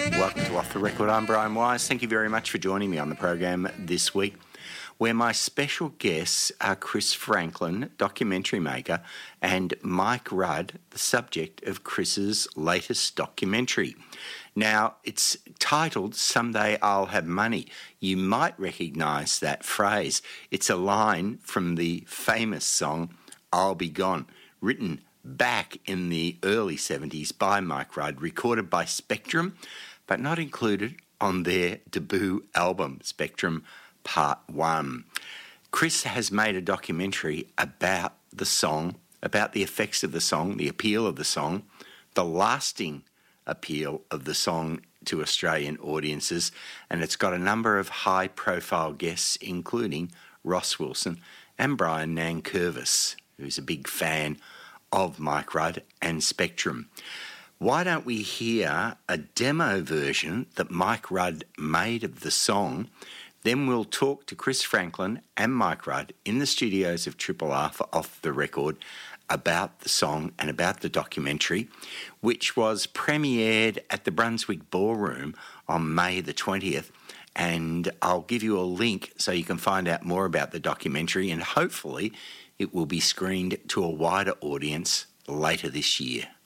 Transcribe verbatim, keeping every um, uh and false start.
Welcome to Off the Record. I'm Brian Wise. Thank you very much for joining me on the program this week, where my special guests are Chris Franklin, documentary maker, and Mike Rudd, the subject of Chris's latest documentary. Now, it's titled Someday I'll Have Money. You might recognise that phrase. It's a line from the famous song I'll Be Gone, written back in the early seventies by Mike Rudd, recorded by Spectrum, but not included on their debut album, Spectrum Part one. Chris has made a documentary about the song, about the effects of the song, the appeal of the song, the lasting appeal of the song to Australian audiences, and it's got a number of high-profile guests, including Ross Wilson and Brian Nankervis, who's a big fan of Mike Rudd and Spectrum. Why don't we hear a demo version that Mike Rudd made of the song? Then we'll talk to Chris Franklin and Mike Rudd in the studios of Triple R for Off the Record about the song and about the documentary, which was premiered at the Brunswick Ballroom on May the twentieth. And I'll give you a link so you can find out more about the documentary, and hopefully it will be screened to a wider audience later this year.